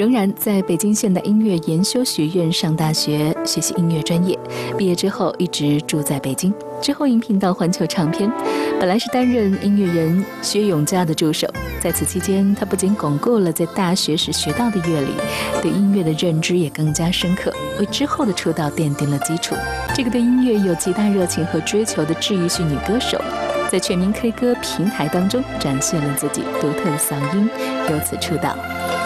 仍然在北京现代音乐研修学院上大学，学习音乐专业。毕业之后一直住在北京，之后应聘到环球唱片，本来是担任音乐人薛永嘉的助手。在此期间，他不仅巩固了在大学时学到的乐理，对音乐的认知也更加深刻，为之后的出道奠定了基础。这个对音乐有极大热情和追求的治愈系女歌手，在全民 K 歌平台当中展现了自己独特的嗓音，由此出道。